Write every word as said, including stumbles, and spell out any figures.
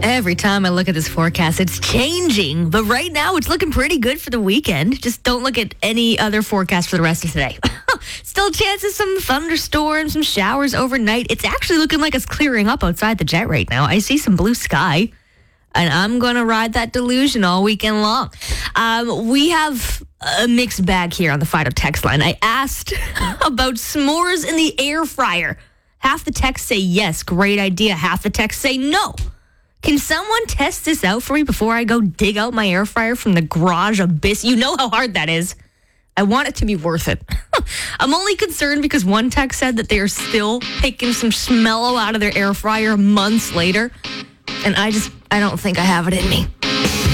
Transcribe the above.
Every time I look at this forecast, it's changing. But right now, it's looking pretty good for the weekend. Just don't look at any other forecast for the rest of today. Still chances some thunderstorms, some showers overnight. It's actually looking like it's clearing up outside the jet right now. I see some blue sky, and I'm going to ride that delusion all weekend long. Um, we have a mixed bag here on the Fido text line. I asked about s'mores in the air fryer. Half the texts say yes, great idea. Half the texts say no. Can someone test this out for me before I go dig out my air fryer from the garage abyss? You know how hard that is. I want it to be worth it. I'm only concerned because one text said that they are still taking some schmello out of their air fryer months later. And I just, I don't think I have it in me.